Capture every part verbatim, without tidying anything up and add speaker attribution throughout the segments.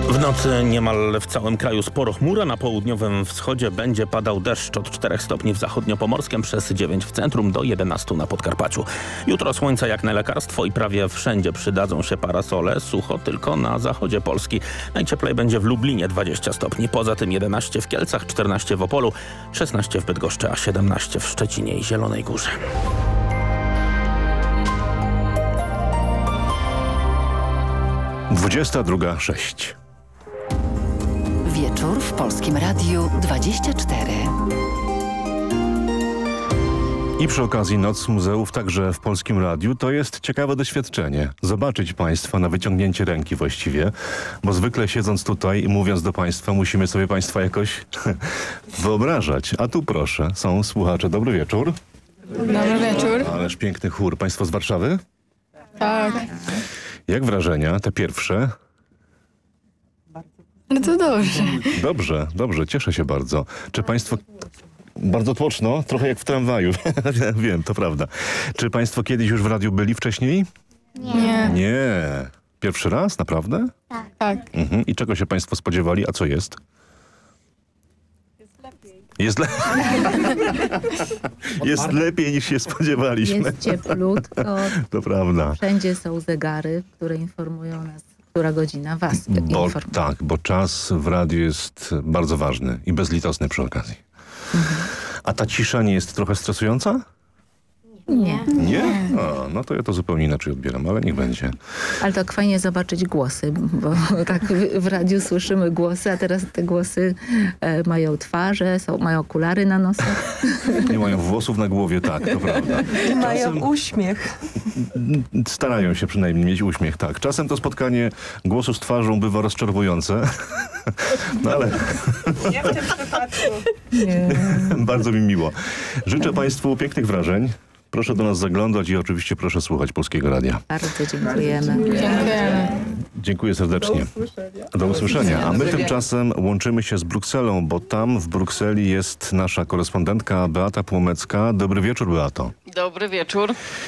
Speaker 1: W nocy niemal w całym kraju sporo chmura. Na południowym wschodzie będzie padał deszcz od czterech stopni w zachodniopomorskiem, przez dziewięć w centrum do jedenastu na Podkarpaciu. Jutro słońce jak na lekarstwo i prawie wszędzie przydadzą się parasole. Sucho tylko na zachodzie Polski. Najcieplej będzie w Lublinie dwadzieścia stopni. Poza tym jedenaście w Kielcach, czternaście w Opolu, szesnaście w Bydgoszczy, a siedemnaście w Szczecinie i Zielonej Górze.
Speaker 2: dwudziesta druga sześć.
Speaker 3: Wieczór w Polskim Radiu dwadzieścia cztery.
Speaker 2: I przy okazji Noc Muzeów także w Polskim Radiu. To jest ciekawe doświadczenie. Zobaczyć Państwa na wyciągnięcie ręki właściwie, bo zwykle siedząc tutaj i mówiąc do Państwa, musimy sobie Państwa jakoś wyobrażać. A tu proszę, są słuchacze. Dobry wieczór.
Speaker 4: Dobry wieczór.
Speaker 2: Ależ piękny chór. Państwo z Warszawy?
Speaker 4: Tak.
Speaker 2: Jak wrażenia, te pierwsze?
Speaker 4: Bardzo dobrze.
Speaker 2: Dobrze, dobrze, cieszę się bardzo. Czy Państwo... Bardzo tłoczno, trochę jak w tramwaju. Wiem, to prawda. Czy Państwo kiedyś już w radiu byli wcześniej?
Speaker 4: Nie.
Speaker 2: Nie. Pierwszy raz? Naprawdę?
Speaker 4: Tak.
Speaker 2: Mhm. I czego się Państwo spodziewali? A co jest? Jest lepiej. Jest lepiej niż się spodziewaliśmy.
Speaker 5: Jest cieplutko.
Speaker 2: To prawda.
Speaker 5: Wszędzie są zegary, które informują nas, która godzina was
Speaker 2: Bo,
Speaker 5: informuje.
Speaker 2: tak, bo czas w radiu jest bardzo ważny i bezlitosny przy okazji. Mhm. A ta cisza nie jest trochę stresująca?
Speaker 5: Nie.
Speaker 2: Nie? A, no to ja to zupełnie inaczej odbieram, ale niech będzie.
Speaker 5: Ale tak fajnie zobaczyć głosy, bo tak w, w radiu słyszymy głosy, a teraz te głosy e, mają twarze, są, mają okulary na nosach.
Speaker 2: Nie mają włosów na głowie, tak, to prawda.
Speaker 6: I mają
Speaker 2: Czasem
Speaker 6: uśmiech.
Speaker 2: starają się przynajmniej mieć uśmiech, tak. Czasem to spotkanie głosu z twarzą bywa rozczarowujące, no ale
Speaker 6: Nie w tym przypadku.
Speaker 5: Nie.
Speaker 2: bardzo mi miło. Życzę Państwu pięknych wrażeń. Proszę do nas zaglądać i oczywiście proszę słuchać Polskiego Radia.
Speaker 5: Bardzo dziękujemy.
Speaker 4: Dziękujemy.
Speaker 2: Dziękuję serdecznie. Do usłyszenia. A my tymczasem łączymy się z Brukselą, bo tam w Brukseli jest nasza korespondentka Beata Płomecka. Dobry wieczór, Beato.
Speaker 7: Dobry wieczór.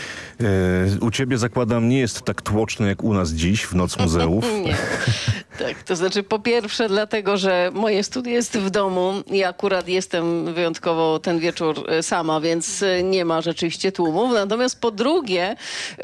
Speaker 2: E, u ciebie, zakładam, nie jest tak tłoczno jak u nas dziś w Noc Muzeów.
Speaker 7: Nie. Tak, to znaczy po pierwsze dlatego, że moje studio jest w domu i akurat jestem wyjątkowo ten wieczór sama, więc nie ma rzeczywiście tłumów. Natomiast po drugie,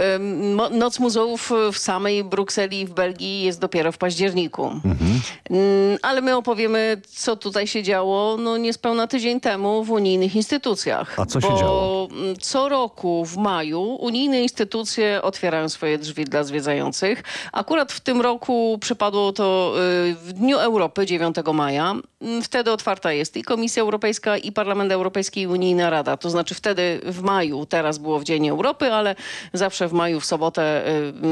Speaker 7: Noc Muzeów w samej Brukseli i w Belgii jest dopiero w październiku. Mhm. Ale my opowiemy, co tutaj się działo no niespełna tydzień temu w unijnych instytucjach.
Speaker 2: A co się
Speaker 7: bo
Speaker 2: działo?
Speaker 7: Co roku w maju unijne instytucje otwierają swoje drzwi dla zwiedzających. Akurat w tym roku przypadło to w Dniu Europy, dziewiątego maja. Wtedy otwarta jest i Komisja Europejska, i Parlament Europejski, i Unijna Rada. To znaczy wtedy w maju, teraz było w Dzień Europy, ale zawsze w maju, w sobotę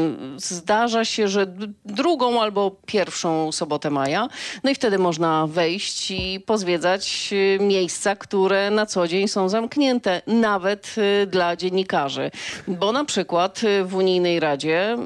Speaker 7: zdarza się, że drugą albo pierwszą sobotę maja. No i wtedy można wejść i pozwiedzać miejsca, które na co dzień są zamknięte, nawet dla dziennikarzy. Bo na przykład w Unijnej Radzie